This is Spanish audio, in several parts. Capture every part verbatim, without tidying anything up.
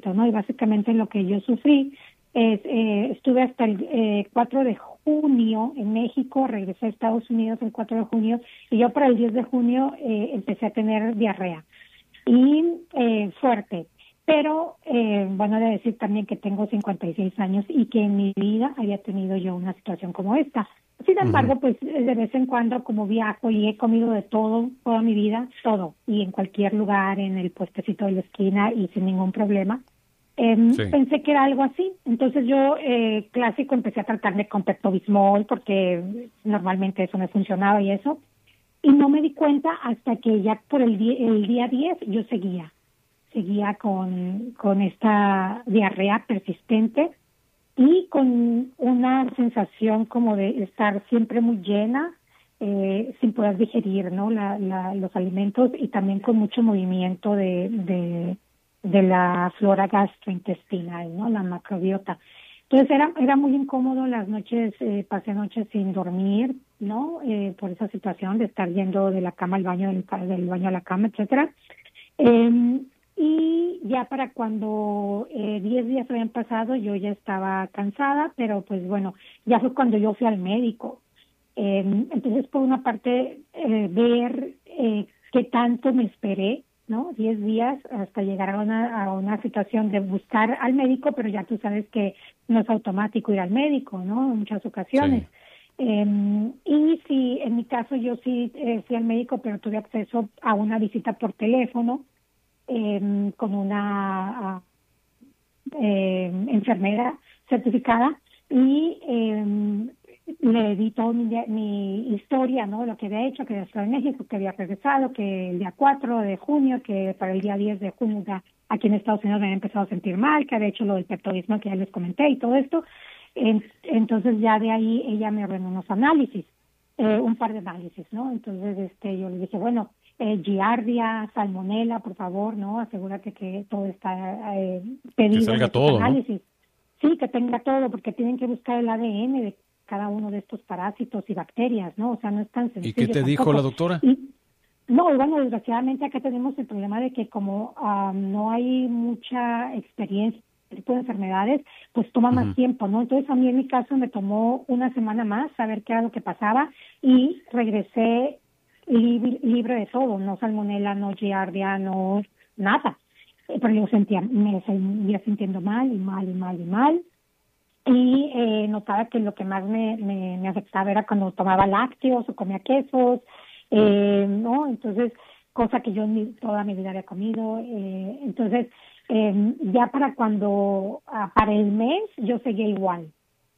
tratamiento, ¿no? Y básicamente lo que yo sufrí es, eh, estuve hasta el eh, cuatro de junio en México, regresé a Estados Unidos el cuatro de junio, y yo para el diez de junio eh, empecé a tener diarrea, y eh, fuerte. Pero, eh, bueno, de decir también que tengo cincuenta y seis años y que en mi vida había tenido yo una situación como esta. Sin embargo, uh-huh. pues de vez en cuando, como viajo y he comido de todo, toda mi vida, todo, y en cualquier lugar, en el puestecito de la esquina y sin ningún problema, eh, sí. pensé que era algo así. Entonces yo, eh, clásico, empecé a tratarme con Pepto-Bismol porque normalmente eso me funcionaba y eso, y no me di cuenta hasta que ya por el, di- el día diez yo seguía. seguía con, con esta diarrea persistente y con una sensación como de estar siempre muy llena, eh, sin poder digerir, ¿no? La, la, los alimentos, y también con mucho movimiento de, de, de la flora gastrointestinal, ¿no? La macrobiota. Entonces era, era muy incómodo las noches, eh, pasé noches sin dormir, ¿no? Eh, por esa situación de estar yendo de la cama al baño, del, del baño a la cama, etcétera. Eh, Y ya para cuando eh, diez días habían pasado, yo ya estaba cansada, pero pues bueno, ya fue cuando yo fui al médico. Eh, entonces, por una parte, eh, ver eh, qué tanto me esperé, ¿no? Diez días hasta llegar a una, a una situación de buscar al médico, pero ya tú sabes que no es automático ir al médico, ¿no? En muchas ocasiones. Sí. Eh, y sí, en mi caso yo sí eh, fui al médico, pero tuve acceso a una visita por teléfono, Eh, con una eh, enfermera certificada, y eh, le di toda mi, mi historia, ¿no? Lo que había hecho, que había estado en México, que había regresado, que el día cuatro de junio, que para el día diez de junio ya aquí en Estados Unidos me había empezado a sentir mal, que había hecho lo del Pepto-Bismol que ya les comenté y todo esto. En, entonces ya de ahí ella me ordenó unos análisis, eh, un par de análisis, ¿no? Entonces este yo le dije, bueno, Eh, giardia, salmonela, por favor, ¿no? Asegúrate que todo está eh, pedido. Que salga todo, análisis. ¿no? Sí, que tenga todo, porque tienen que buscar el A D N de cada uno de estos parásitos y bacterias, ¿no? O sea, no es tan sencillo. ¿Y qué te tampoco. dijo la doctora? Y, no, bueno, desgraciadamente acá tenemos el problema de que como um, no hay mucha experiencia en este tipo de enfermedades, pues toma uh-huh. más tiempo, ¿no? Entonces a mí en mi caso me tomó una semana más saber qué era lo que pasaba, y regresé Libre, libre de todo, no salmonela, no giardia, no nada. Pero yo sentía, me seguía sintiendo mal y mal y mal y mal. Y eh, notaba que lo que más me, me, me afectaba era cuando tomaba lácteos o comía quesos, eh, ¿no? Entonces, cosa que yo ni, toda mi vida había comido. Eh, entonces, eh, ya para cuando, ah, para el mes, yo seguía igual.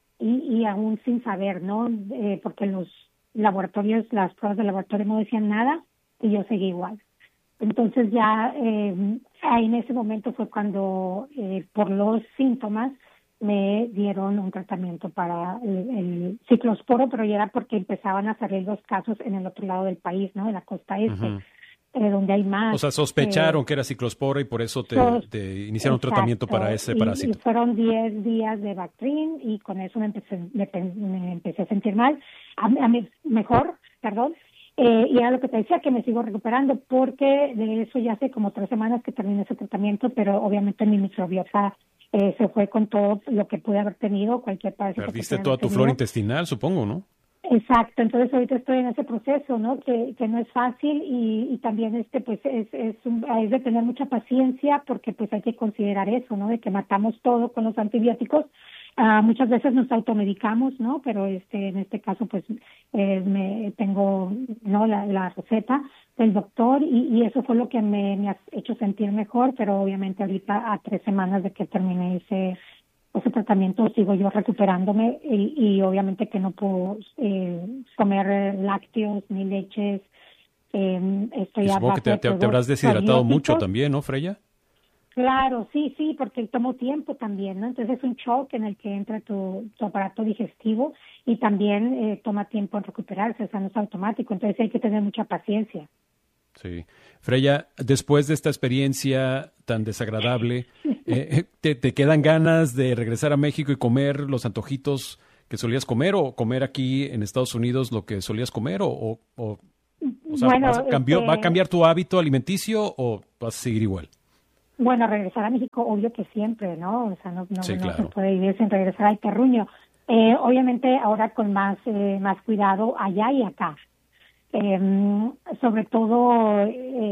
Y, y aún sin saber, ¿no? Eh, porque los laboratorios, las pruebas de laboratorio no decían nada, y yo seguí igual. Entonces ya eh, ahí en ese momento fue cuando eh, por los síntomas me dieron un tratamiento para el, el ciclosporo, pero ya era porque empezaban a salir los casos en el otro lado del país, ¿no? En la costa este, uh-huh. eh, donde hay más. O sea, sospecharon eh, que era ciclospora y por eso te, sos, te iniciaron un tratamiento para ese parásito. Y, y fueron diez días de Bactrim, y con eso me empecé, me, me empecé a sentir mal, a, a mí, mejor, perdón. Eh, y era lo que te decía, que me sigo recuperando, porque de eso ya hace como tres semanas que terminé ese tratamiento, pero obviamente mi microbiota eh, se fue con todo lo que pude haber tenido, cualquier parásito. Perdiste toda tu flora intestinal, supongo, ¿no? Exacto, entonces ahorita estoy en ese proceso, ¿no? Que, que no es fácil, y, y también este pues es es, un, es de tener mucha paciencia, porque pues hay que considerar eso, ¿no? De que matamos todo con los antibióticos. Uh, muchas veces nos automedicamos, ¿no? Pero este en este caso pues eh, me tengo no la, la receta del doctor, y, y eso fue lo que me, me ha hecho sentir mejor, pero obviamente ahorita a tres semanas de que terminé ese ese tratamiento sigo yo recuperándome, y, y obviamente que no puedo eh, comer lácteos ni leches. Eh, estoy y supongo que te, te, te habrás deshidratado mucho también, ¿no, Freya? Claro, sí, sí, porque tomo tiempo también, ¿no? Entonces es un shock en el que entra tu, tu aparato digestivo, y también eh, toma tiempo en recuperarse, o sea, no es automático, entonces hay que tener mucha paciencia. Sí. Freya, después de esta experiencia tan desagradable, eh, ¿te, ¿te quedan ganas de regresar a México y comer los antojitos que solías comer, o comer aquí en Estados Unidos lo que solías comer, o, o, o, o sea, bueno, ¿vas a cambiar, este... ¿va a cambiar tu hábito alimenticio o vas a seguir igual? Bueno, regresar a México, obvio que siempre, ¿no? O sea, no, no, Sí, no claro. se puede vivir sin regresar al terruño. Eh, obviamente ahora con más, eh, más cuidado allá y acá. Eh, sobre todo,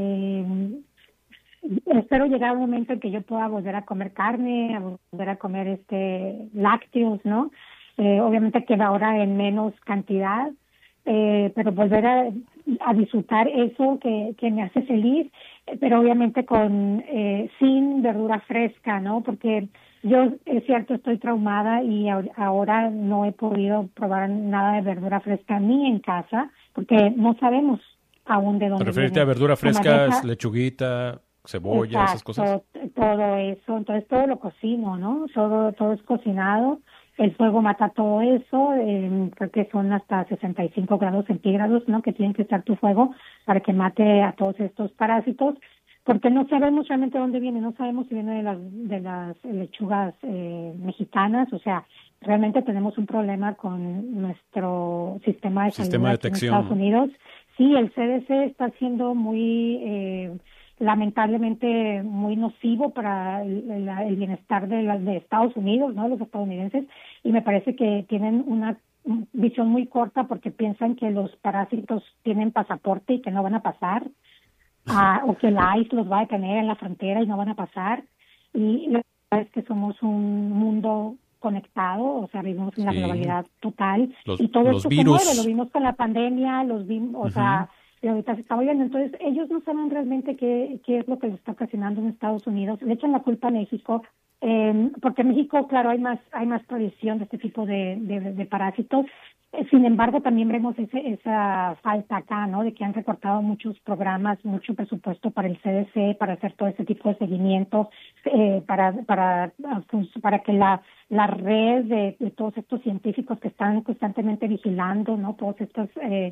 eh, espero llegar a un momento en que yo pueda volver a comer carne, a volver a comer este lácteos, ¿no? Eh, obviamente que ahora en menos cantidad, eh, pero volver a, a disfrutar eso que, que me hace feliz, eh, pero obviamente con eh, sin verdura fresca, ¿no? Porque yo, es cierto, estoy traumada y ahor- ahora no he podido probar nada de verdura fresca ni en casa, porque no sabemos aún de dónde Referirte viene. a verdura Se fresca, es maneja, lechuguita, cebolla, esas cosas. exacto, todo eso, entonces todo lo cocino, ¿no? Todo, todo es cocinado, el fuego mata todo eso, eh, creo que son hasta sesenta y cinco grados centígrados, ¿no? Que tiene que estar tu fuego para que mate a todos estos parásitos, porque no sabemos realmente dónde viene, no sabemos si viene de las, de las lechugas eh, mexicanas, o sea, realmente tenemos un problema con nuestro sistema de salud Sistema de aquí en detección, Estados ¿no? Unidos. Sí, el C D C está siendo muy, eh, lamentablemente, muy nocivo para el, el- el bienestar de, la- de Estados Unidos, ¿no? Los estadounidenses, y me parece que tienen una mm, visión muy corta porque piensan que los parásitos tienen pasaporte y que no van a pasar, ah, o que la ICE los va a detener en la frontera y no van a pasar. Y la verdad es que somos un mundo conectado, o sea, vivimos en la Sí. globalidad total Los, y todo los esto se mueve, lo virus. vimos con la pandemia, los vimos, o Ujú. sea, y ahorita se está viendo, entonces ellos no saben realmente qué, qué es lo que les está ocasionando en Estados Unidos, le echan la culpa a México, eh, porque en México, claro, hay más, hay más tradición de este tipo de, de, de parásitos. Eh, Sin embargo, también vemos ese, esa falta acá, ¿no? De que han recortado muchos programas, mucho presupuesto para el C D C, para hacer todo este tipo de seguimiento, eh, para, para, ah, pues, para que la, la red de, de todos estos científicos que están constantemente vigilando, ¿no? Todas estas eh,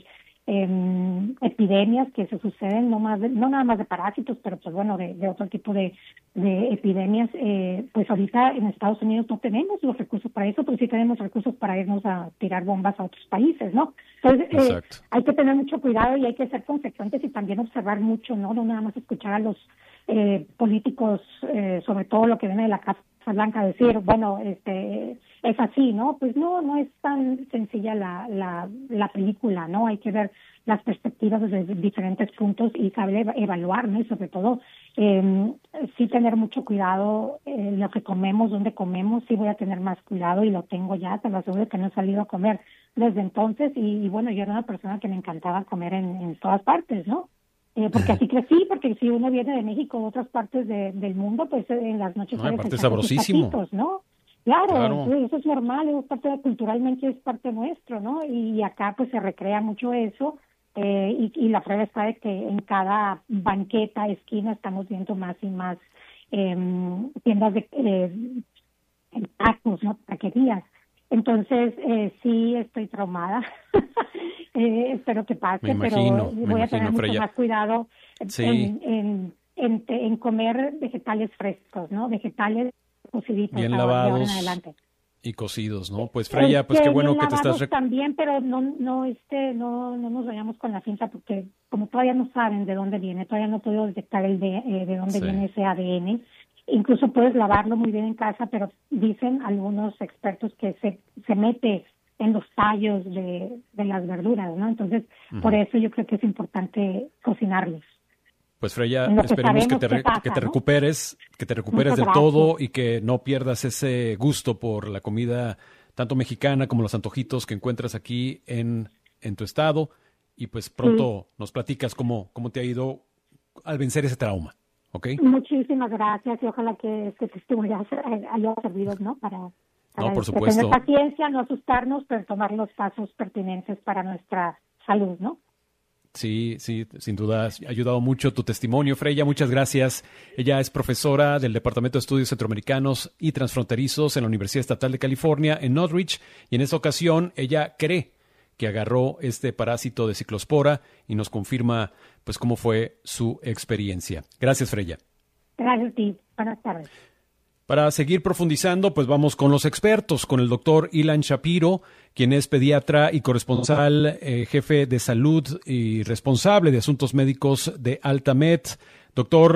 em, epidemias que se suceden, no más de- no nada más de parásitos, pero pues bueno, de, de otro tipo de, de epidemias, eh, pues ahorita en Estados Unidos no tenemos los recursos para eso, pero sí tenemos recursos para irnos a tirar bombas a otros países, ¿no? Entonces, eh, Exacto. hay que tener mucho cuidado y hay que ser consecuentes y también observar mucho, ¿no? No nada más escuchar a los eh, políticos, eh, sobre todo lo que viene de la Casa Blanca, decir, bueno, este es así, ¿no? Pues no, no es tan sencilla la, la, la película, ¿no? Hay que ver las perspectivas desde diferentes puntos y saber eva- evaluar, ¿no? Y sobre todo, eh, sí tener mucho cuidado en lo que comemos, dónde comemos, sí voy a tener más cuidado y lo tengo ya, te lo aseguro que no he salido a comer desde entonces y, y bueno, yo era una persona que me encantaba comer en, en todas partes, ¿no? Eh, porque así crecí, porque si uno viene de México o otras partes de, del mundo, pues eh, en las noches No, sales a aparte echarte tus sabrosísimo. taquitos, ¿no? Claro, Claro. entonces eso es normal, eso es parte de, culturalmente es parte nuestro, ¿no? Y acá pues se recrea mucho eso eh, y, y la prueba está de que en cada banqueta, esquina estamos viendo más y más eh, tiendas de eh, tacos, ¿no? Taquerías. Entonces, eh, sí estoy traumada. eh, espero que pase, Me imagino, pero me voy a imagino, tener mucho Freya. más cuidado Sí. en, en, en, en comer vegetales frescos, ¿no? Vegetales cociditos Bien ahora- de ahora en lavados adelante. y cocidos, ¿no? Pues Freya, pues Este, qué bueno bien que te estás... lavados rec- también, pero no, no, este, no, no nos vayamos con la cinta porque como todavía no saben de dónde viene, todavía no he podido detectar el de, eh, de dónde Sí. viene ese A D N. Incluso puedes lavarlo muy bien en casa, pero dicen algunos expertos que se, se mete en los tallos de, de las verduras, ¿no? Entonces, por eso yo creo que es importante cocinarlos. Pues Freya, En lo que esperemos que sabemos te, qué re- pasa, que te ¿no? recuperes, que te recuperes Muchas del gracias. todo y que no pierdas ese gusto por la comida tanto mexicana como los antojitos que encuentras aquí en, en tu estado. Y pues pronto nos platicas cómo, cómo te ha ido al vencer ese trauma, ¿ok? Muchísimas gracias y ojalá que este testimonio haya haya servido, ¿no? Para, para No, por este, supuesto. tener paciencia, no asustarnos, pero tomar los pasos pertinentes para nuestra salud, ¿no? Sí, sí, sin duda ha ayudado mucho tu testimonio, Freya. Muchas gracias. Ella es profesora del Departamento de Estudios Centroamericanos y Transfronterizos en la Universidad Estatal de California en Northridge. Y en esta ocasión ella cree que agarró este parásito de ciclospora y nos confirma pues cómo fue su experiencia. Gracias, Freya. Gracias a ti. Buenas tardes. Para seguir profundizando, pues vamos con los expertos, con el doctor Ilan Shapiro, quien es pediatra y corresponsal, eh, jefe de salud y responsable de asuntos médicos de Altamed. Doctor,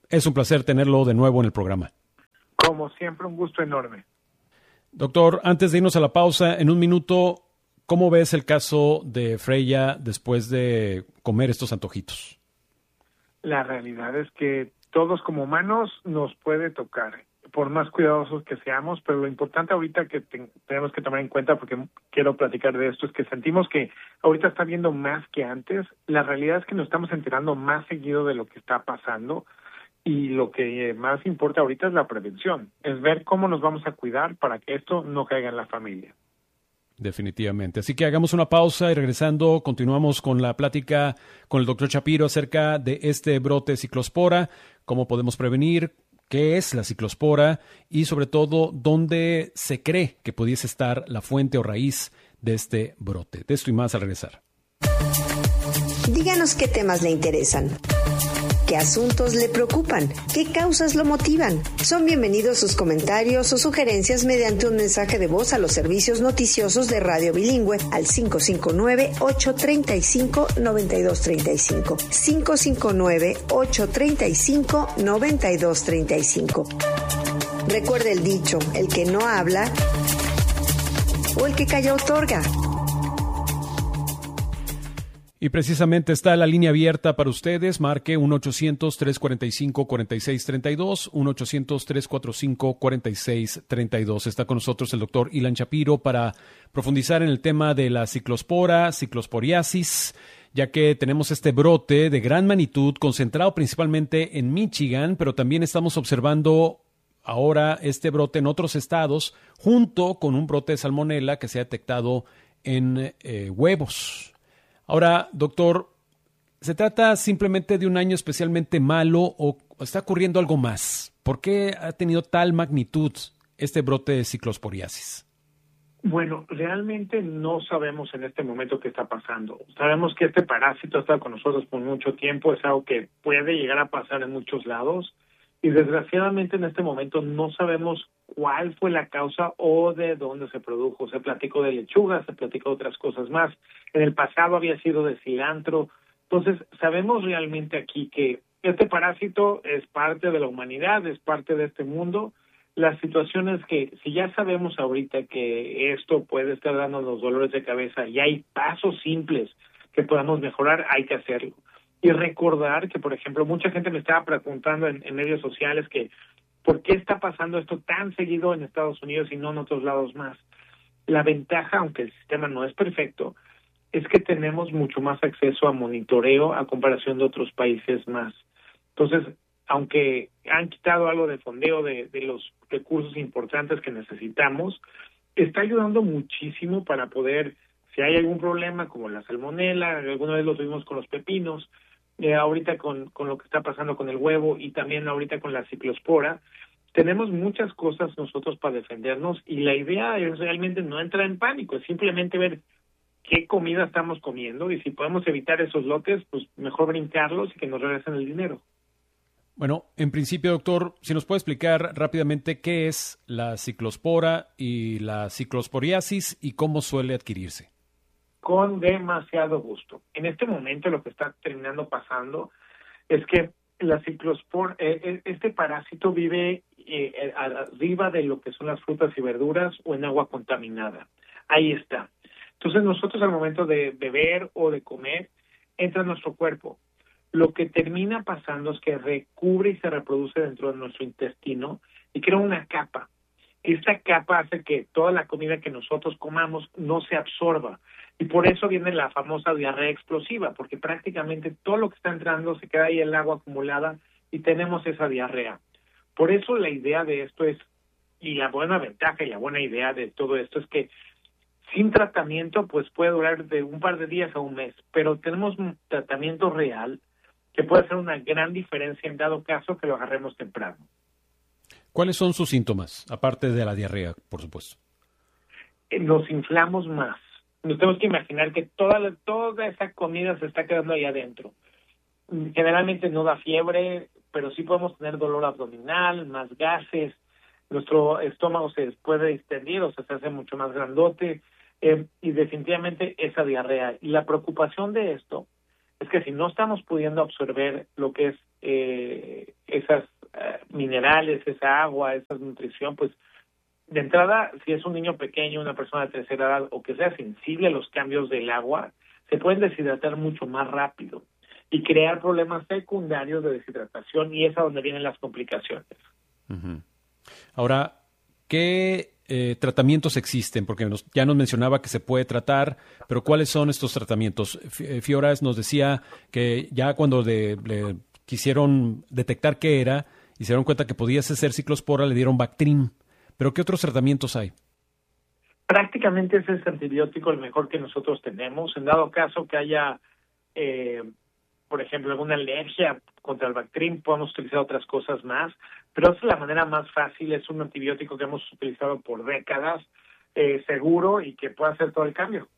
Es un placer tenerlo de nuevo en el programa. Como siempre, un gusto enorme. Doctor, antes de irnos a la pausa, en un minuto, ¿cómo ves el caso de Freya después de comer estos antojitos? La realidad es que todos como humanos nos puede tocar, por más cuidadosos que seamos, pero lo importante ahorita que te- tenemos que tomar en cuenta, porque quiero platicar de esto, es que sentimos que ahorita está viendo más que antes. La realidad es que nos estamos enterando más seguido de lo que está pasando. Y lo que más importa ahorita es la prevención, es ver cómo nos vamos a cuidar para que esto no caiga en la familia. Definitivamente. Así que hagamos una pausa y regresando continuamos con la plática con el doctor Shapiro acerca de este brote de ciclospora, cómo podemos prevenir, qué es la ciclospora y sobre todo dónde se cree que pudiese estar la fuente o raíz de este brote. De esto y más al regresar. Díganos qué temas le interesan. ¿Qué asuntos le preocupan? ¿Qué causas lo motivan? Son bienvenidos sus comentarios o sugerencias mediante un mensaje de voz a los servicios noticiosos de Radio Bilingüe al cinco cinco nueve, ocho tres cinco, nueve dos tres cinco. cinco cinco nueve, ocho tres cinco, nueve dos tres cinco. Recuerde el dicho, el que no habla o el que calla otorga. Y precisamente está la línea abierta para ustedes. Marque uno ochocientos, tres cuatro cinco, cuatro seis tres dos, uno ochocientos, tres cuatro cinco, cuatro seis tres dos. Está con nosotros el doctor Ilan Shapiro para profundizar en el tema de la ciclospora, ciclosporiasis, ya que tenemos este brote de gran magnitud concentrado principalmente en Michigan, pero también estamos observando ahora este brote en otros estados, junto con un brote de salmonela que se ha detectado en eh, huevos. Ahora, doctor, ¿se trata simplemente de un año especialmente malo o está ocurriendo algo más? ¿Por qué ha tenido tal magnitud este brote de ciclosporiasis? Bueno, realmente no sabemos en este momento qué está pasando. Sabemos que este parásito está con nosotros por mucho tiempo, es algo que puede llegar a pasar en muchos lados y desgraciadamente en este momento no sabemos cuál fue la causa o de dónde se produjo. Se platicó de lechuga, se platicó de otras cosas más. En el pasado había sido de cilantro. Entonces, sabemos realmente aquí que este parásito es parte de la humanidad, es parte de este mundo. La situación es que si ya sabemos ahorita que esto puede estar dándonos dolores de cabeza y hay pasos simples que podamos mejorar, hay que hacerlo. Y recordar que, por ejemplo, mucha gente me estaba preguntando en, en medios sociales que ¿por qué está pasando esto tan seguido en Estados Unidos y no en otros lados más? La ventaja, aunque el sistema no es perfecto, es que tenemos mucho más acceso a monitoreo a comparación de otros países más. Entonces, aunque han quitado algo de fondeo de, de los recursos importantes que necesitamos, está ayudando muchísimo para poder, si hay algún problema como la salmonela, alguna vez lo tuvimos con los pepinos, eh, ahorita con, con lo que está pasando con el huevo y también ahorita con la ciclospora, tenemos muchas cosas nosotros para defendernos y la idea es realmente no entrar en pánico, es simplemente ver qué comida estamos comiendo y si podemos evitar esos lotes, pues mejor brincarlos y que nos regresen el dinero. Bueno, en principio, doctor, si nos puede explicar rápidamente qué es la ciclospora y la ciclosporiasis y cómo suele adquirirse. Con demasiado gusto. En este momento lo que está terminando pasando es que la ciclospora, eh, este parásito vive eh, arriba de lo que son las frutas y verduras o en agua contaminada. Ahí está. Entonces nosotros al momento de beber o de comer, entra en nuestro cuerpo. Lo que termina pasando es que recubre y se reproduce dentro de nuestro intestino y crea una capa. Esta capa hace que toda la comida que nosotros comamos no se absorba. Y por eso viene la famosa diarrea explosiva, porque prácticamente todo lo que está entrando se queda ahí en el agua acumulada y tenemos esa diarrea. Por eso la idea de esto es, y la buena ventaja y la buena idea de todo esto es que sin tratamiento pues puede durar de un par de días a un mes, pero tenemos un tratamiento real que puede hacer una gran diferencia en dado caso que lo agarremos temprano. ¿Cuáles son sus síntomas, aparte de la diarrea, por supuesto? Nos inflamos más. Nos tenemos que imaginar que toda, toda esa comida se está quedando ahí adentro. Generalmente no da fiebre, pero sí podemos tener dolor abdominal, más gases, nuestro estómago se puede extender, o sea, se hace mucho más grandote, eh, y definitivamente esa diarrea. Y la preocupación de esto es que si no estamos pudiendo absorber lo que es eh, esas eh, minerales, esa agua, esa nutrición, pues de entrada, si es un niño pequeño, una persona de tercera edad o que sea sensible a los cambios del agua, se pueden deshidratar mucho más rápido y crear problemas secundarios de deshidratación, y es a donde vienen las complicaciones. Uh-huh. Ahora, ¿qué eh, tratamientos existen? Porque nos, ya nos mencionaba que se puede tratar, pero ¿cuáles son estos tratamientos? F- Fioras nos decía que ya cuando de, le quisieron detectar qué era y se dieron cuenta que podía ser ciclospora, le dieron Bactrim. ¿Pero qué otros tratamientos hay? Prácticamente ese es el antibiótico el mejor que nosotros tenemos. En dado caso que haya, eh, por ejemplo, alguna alergia contra el Bactrim, podemos utilizar otras cosas más, pero esa es la manera más fácil. Es un antibiótico que hemos utilizado por décadas, eh, seguro, y que puede hacer todo el cambio.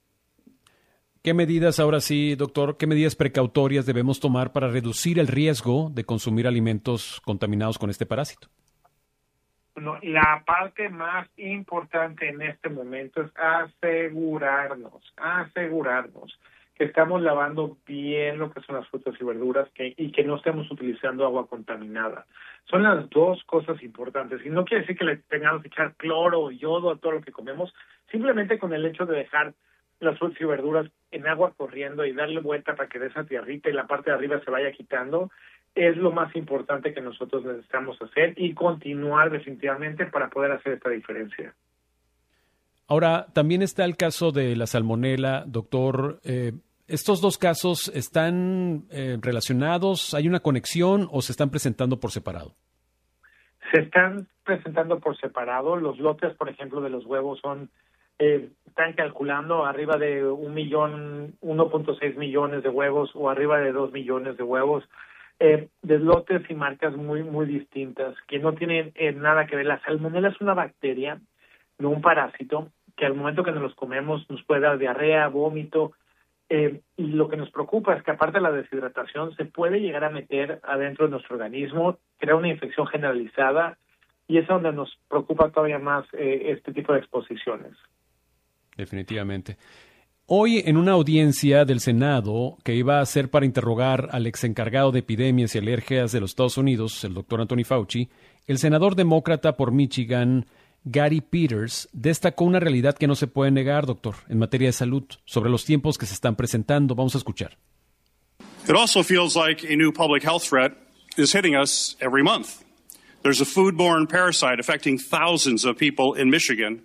¿Qué medidas, ahora sí, doctor, qué medidas precautorias debemos tomar para reducir el riesgo de consumir alimentos contaminados con este parásito? No, la parte más importante en este momento es asegurarnos, asegurarnos que estamos lavando bien lo que son las frutas y verduras que, y que no estemos utilizando agua contaminada. Son las dos cosas importantes. Y no quiere decir que le tengamos que echar cloro o yodo a todo lo que comemos, simplemente con el hecho de dejar las frutas y verduras en agua corriendo y darle vuelta para que de esa tierrita y la parte de arriba se vaya quitando, es lo más importante que nosotros necesitamos hacer y continuar definitivamente para poder hacer esta diferencia. Ahora, también está el caso de la salmonela, doctor. Eh, ¿Estos dos casos están eh, relacionados? ¿Hay una conexión o se están presentando por separado? Se están presentando por separado. Los lotes, por ejemplo, de los huevos son, eh, están calculando arriba de un millón, uno punto seis millones de huevos o arriba de dos millones de huevos. Eh, de lotes y marcas muy, muy distintas, que no tienen eh, nada que ver. La salmonela es una bacteria, no un parásito, que al momento que nos los comemos nos puede dar diarrea, vómito, eh, y lo que nos preocupa es que aparte de la deshidratación se puede llegar a meter adentro de nuestro organismo, crear una infección generalizada, y es donde nos preocupa todavía más eh, este tipo de exposiciones. Definitivamente. Hoy, en una audiencia del Senado que iba a ser para interrogar al ex encargado de epidemias y alergias de los Estados Unidos, el doctor Anthony Fauci, el senador demócrata por Michigan, Gary Peters, destacó una realidad que no se puede negar, doctor, en materia de salud, sobre los tiempos que se están presentando. Vamos a escuchar. It also feels like a new public health threat is hitting us every month. There's a foodborne parasite affecting thousands of people in Michigan.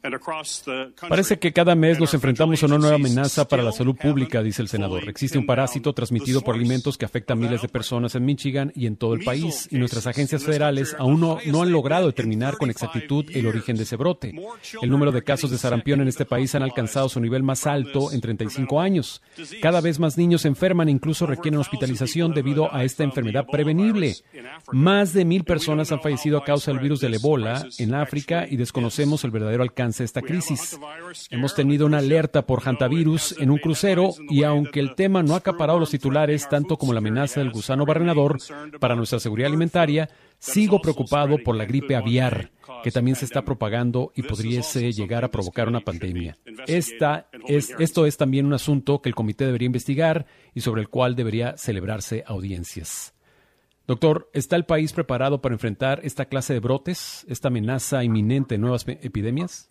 Parece que cada mes nos enfrentamos a una nueva amenaza para la salud pública, dice el senador. Existe un parásito transmitido por alimentos que afecta a miles de personas en Michigan y en todo el país, y nuestras agencias federales aún no, no han logrado determinar con exactitud el origen de ese brote. El número de casos de sarampión en este país han alcanzado su nivel más alto en treinta y cinco años. Cada vez más niños se enferman e incluso requieren hospitalización debido a esta enfermedad prevenible. Más de mil personas han fallecido a causa del virus del ébola en África y desconocemos el verdadero alcance esta crisis. Hemos tenido una alerta por hantavirus en un crucero y aunque el tema no ha acaparado los titulares tanto como la amenaza del gusano barrenador para nuestra seguridad alimentaria, sigo preocupado por la gripe aviar, que también se está propagando y podríase llegar a provocar una pandemia. Esta es, esto es también un asunto que el comité debería investigar y sobre el cual debería celebrarse audiencias. Doctor, ¿está el país preparado para enfrentar esta clase de brotes, esta amenaza inminente de nuevas epidemias?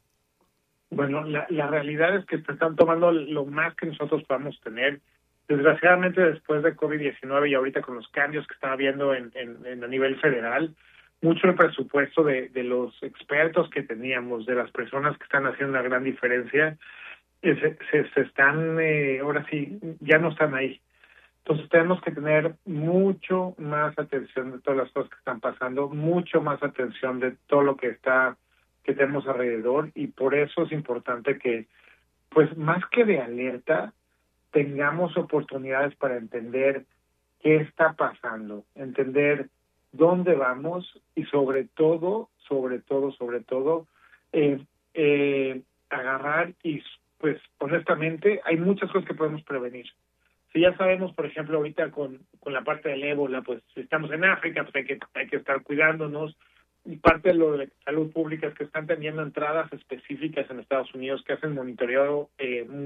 Bueno, la, la realidad es que se están tomando lo más que nosotros podamos tener. Desgraciadamente, después de COVID diecinueve y ahorita con los cambios que está habiendo en, en, en a nivel federal, mucho el presupuesto de, de los expertos que teníamos, de las personas que están haciendo una gran diferencia, eh, se, se, se están, eh, ahora sí, ya no están ahí. Entonces tenemos que tener mucho más atención de todas las cosas que están pasando, mucho más atención de todo lo que está que tenemos alrededor, y por eso es importante que, pues más que de alerta, tengamos oportunidades para entender qué está pasando, entender dónde vamos y sobre todo, sobre todo, sobre todo, eh, eh, agarrar y, pues honestamente, hay muchas cosas que podemos prevenir. Si ya sabemos, por ejemplo, ahorita con, con la parte del ébola, pues si estamos en África, pues hay que, hay que estar cuidándonos. Y parte de lo de salud pública es que están teniendo entradas específicas en Estados Unidos que hacen monitoreo eh,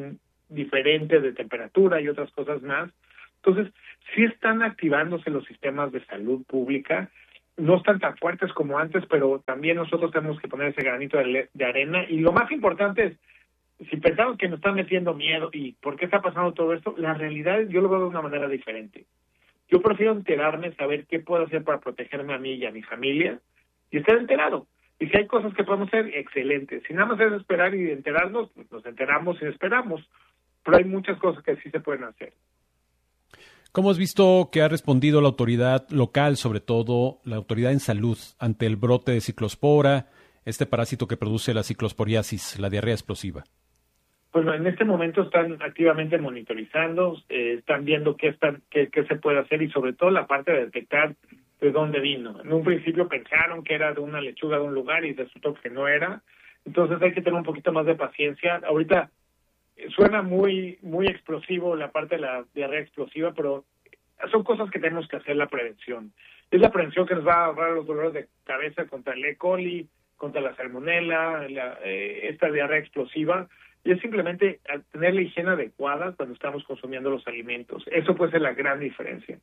diferente de temperatura y otras cosas más. Entonces, sí están activándose los sistemas de salud pública, no están tan fuertes como antes, pero también nosotros tenemos que poner ese granito de, de arena. Y lo más importante es, si pensamos que nos están metiendo miedo y por qué está pasando todo esto, la realidad yo lo veo de una manera diferente. Yo prefiero enterarme, saber qué puedo hacer para protegerme a mí y a mi familia, y estar enterado. Y si hay cosas que podemos hacer, excelente. Si nada más es esperar y enterarnos, pues nos enteramos y esperamos. Pero hay muchas cosas que sí se pueden hacer. ¿Cómo has visto que ha respondido la autoridad local, sobre todo la autoridad en salud, ante el brote de ciclospora, este parásito que produce la ciclosporiasis, la diarrea explosiva? Bueno, en este momento están activamente monitorizando, eh, están viendo qué, están, qué, qué se puede hacer y sobre todo la parte de detectar de dónde vino. En un principio pensaron que era de una lechuga de un lugar y resultó que no era. Entonces hay que tener un poquito más de paciencia. Ahorita suena muy muy explosivo la parte de la diarrea explosiva, pero son cosas que tenemos que hacer la prevención. Es la prevención que nos va a ahorrar los dolores de cabeza contra el E. coli, contra la salmonela, la, eh, esta diarrea explosiva. Y es simplemente tener la higiene adecuada cuando estamos consumiendo los alimentos. Eso puede ser la gran diferencia.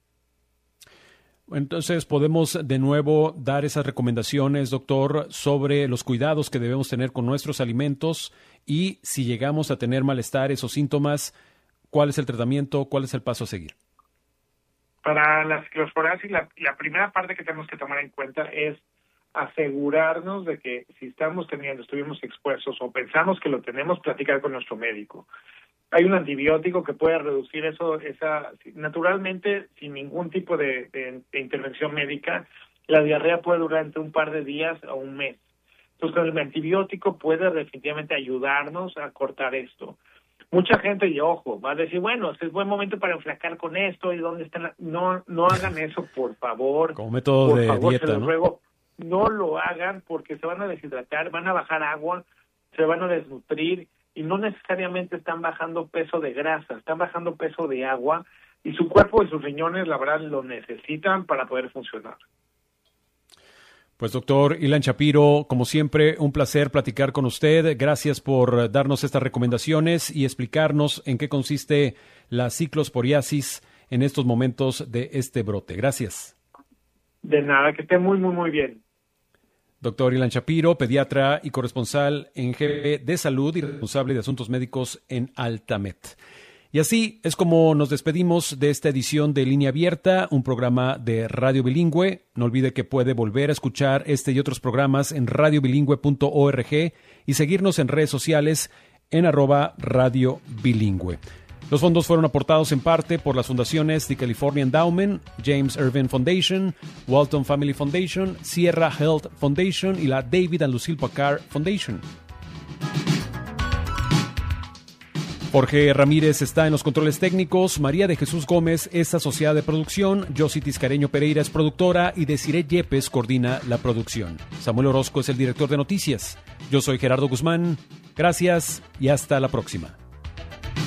Entonces, podemos de nuevo dar esas recomendaciones, doctor, sobre los cuidados que debemos tener con nuestros alimentos y si llegamos a tener malestares o síntomas, ¿cuál es el tratamiento? ¿Cuál es el paso a seguir? Para la ciclosporiasis, la, la primera parte que tenemos que tomar en cuenta es asegurarnos de que si estamos teniendo, estuvimos expuestos o pensamos que lo tenemos, platicar con nuestro médico. Hay un antibiótico que puede reducir eso, esa naturalmente, sin ningún tipo de, de, de intervención médica. La diarrea puede durar entre un par de días a un mes. Entonces, el antibiótico puede definitivamente ayudarnos a cortar esto. Mucha gente, y ojo, va a decir, bueno, este es buen momento para enflacar con esto, y dónde están la... No, no hagan eso, por favor. Como método por de favor, dieta, se los ¿no? ruego. No lo hagan porque se van a deshidratar, van a bajar agua, se van a desnutrir y no necesariamente están bajando peso de grasa, están bajando peso de agua y su cuerpo y sus riñones, la verdad, lo necesitan para poder funcionar. Pues doctor Ilan Shapiro, como siempre, un placer platicar con usted. Gracias por darnos estas recomendaciones y explicarnos en qué consiste la ciclosporiasis en estos momentos de este brote. Gracias. De nada, que esté muy, muy, muy bien. Doctor Ilan Shapiro, pediatra y corresponsal en G B de Salud y responsable de Asuntos Médicos en Altamed. Y así es como nos despedimos de esta edición de Línea Abierta, un programa de Radio Bilingüe. No olvide que puede volver a escuchar este y otros programas en radio bilingüe punto org y seguirnos en redes sociales en arroba Radio Bilingüe. Los fondos fueron aportados en parte por las fundaciones The California Endowment, James Irvine Foundation, Walton Family Foundation, Sierra Health Foundation y la David and Lucille Packard Foundation. Jorge Ramírez está en los controles técnicos, María de Jesús Gómez es asociada de producción, Josie Tiscareño Pereira es productora y Desiree Yepes coordina la producción. Samuel Orozco es el director de noticias. Yo soy Gerardo Guzmán. Gracias y hasta la próxima.